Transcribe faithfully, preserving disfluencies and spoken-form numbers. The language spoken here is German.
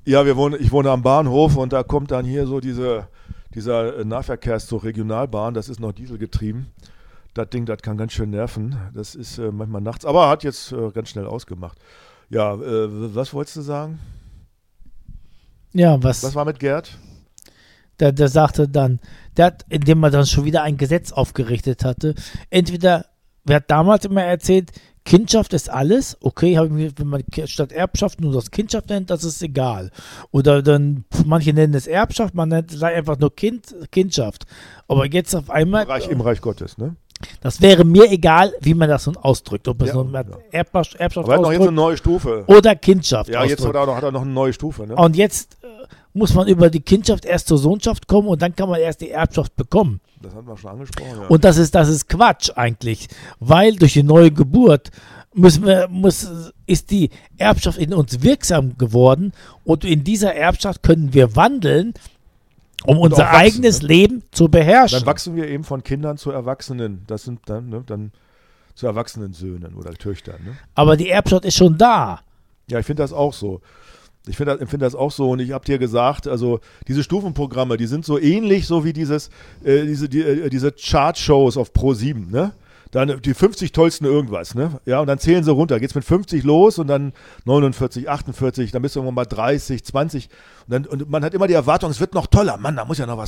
Ja, wir wohnen, ich wohne am Bahnhof und da kommt dann hier so diese, dieser äh, Nahverkehrszug Regionalbahn, das ist noch dieselgetrieben. Das Ding, das kann ganz schön nerven. Das ist äh, manchmal nachts, aber hat jetzt äh, ganz schnell ausgemacht. Ja, äh, was wolltest du sagen? Ja, was? Was war mit Gerd? Der, der sagte dann, der hat, indem er dann schon wieder ein Gesetz aufgerichtet hatte, entweder, wer hat damals immer erzählt, Kindschaft ist alles, okay, hab ich mir, wenn man statt Erbschaft nur das Kindschaft nennt, das ist egal. Oder dann, manche nennen es Erbschaft, man nennt es einfach nur kind, Kindschaft. Aber jetzt auf einmal... Im Reich, im Reich Gottes, ne? Das wäre mir egal, wie man das nun ausdrückt. Ob es Ja, nun ja. Erbschaft, Erbschaft Aber er hat noch jetzt eine ausdrückt neue Stufe. oder Kindschaft Ja, jetzt ausdrückt. hat er, noch, hat er noch eine neue Stufe, ne? Und jetzt äh, muss man über die Kindschaft erst zur Sohnschaft kommen und dann kann man erst die Erbschaft bekommen. Das hatten wir schon angesprochen, ja. Und das ist, das ist Quatsch eigentlich, weil durch die neue Geburt müssen wir, muss, ist die Erbschaft in uns wirksam geworden und in dieser Erbschaft können wir wandeln, um Und unser auch wachsen, eigenes ne? Leben zu beherrschen. Dann wachsen wir eben von Kindern zu Erwachsenen. Das sind dann, ne, dann zu erwachsenen Söhnen oder Töchtern, ne? Aber die Erbschaft ist schon da. Ja, ich finde das auch so. Ich finde das, empfinde das auch so und ich habe dir gesagt, also diese Stufenprogramme, die sind so ähnlich so wie dieses, äh, diese, die, äh, diese Chart-Shows auf Pro sieben, ne? Dann die fünfzig tollsten irgendwas, ne? Ja, und dann zählen sie runter. Geht's mit fünfzig los und dann neunundvierzig, achtundvierzig, dann bist du irgendwann mal dreißig, zwanzig und, dann, und man hat immer die Erwartung, es wird noch toller. Mann, da muss ja noch was